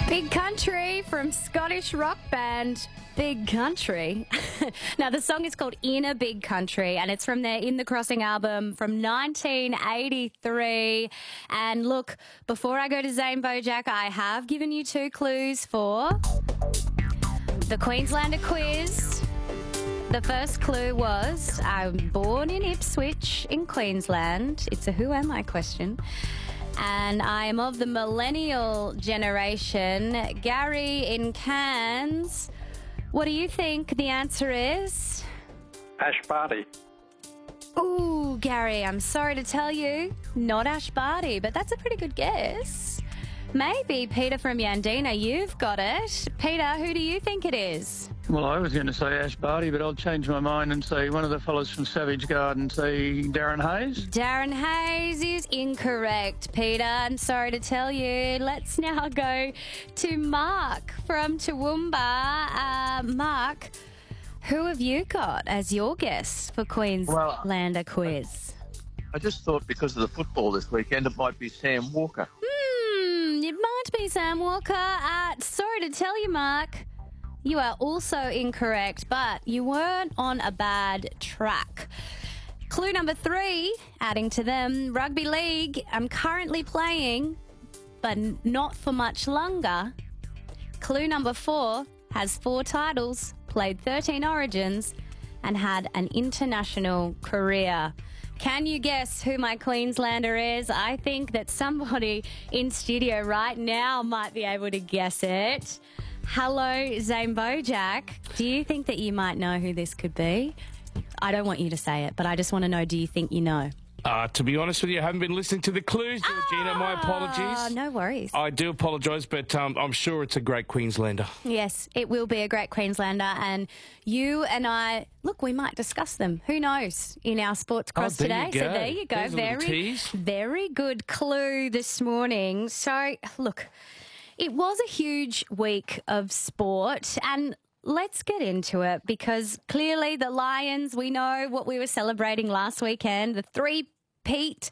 Big Country from Scottish rock band Big Country. Now, the song is called In a Big Country, and it's from their In the Crossing album from 1983. And look, before I go to Zane Bojack, I have given you 2 clues for the Queenslander quiz. The first clue was, I'm born in Ipswich in Queensland. It's a who am I question. And I am of the millennial generation. Gary in Cairns, what do you think the answer is? Ash Barty. Ooh, Gary, I'm sorry to tell you, not Ash Barty, but that's a pretty good guess. Maybe Peter from Yandina, you've got it. Peter, who do you think it is? Well, I was going to say Ash Barty, but I'll change my mind and say one of the fellows from Savage Garden, say Darren Hayes. Darren Hayes is incorrect, Peter. I'm sorry to tell you. Let's now go to Mark from Toowoomba. Mark, who have you got as your guess for Queenslander quiz? I just thought because of the football this weekend, it might be Sam Walker. It might be Sam Walker. Sorry to tell you, Mark, you are also incorrect, but you weren't on a bad track. Clue number 3, adding to them, rugby league. I'm currently playing, but not for much longer. Clue number 4 has 4 titles, played 13 Origins, and had an international career. Can you guess who my Queenslander is? I think that somebody in studio right now might be able to guess it. Hello, Zane Bojack. Do you think that you might know who this could be? I don't want you to say it, but I just want to know, do you think you know? To be honest with you, I haven't been listening to the clues, Georgina. My apologies. No worries. I do apologise, but I'm sure it's a great Queenslander. Yes, it will be a great Queenslander, and you and I, look, we might discuss them. Who knows? In our Sports Cross today. So there you go. There's a little tease. Very good clue this morning. So, look, it was a huge week of sport, and let's get into it, because clearly the Lions, we know what we were celebrating last weekend, the 3-peat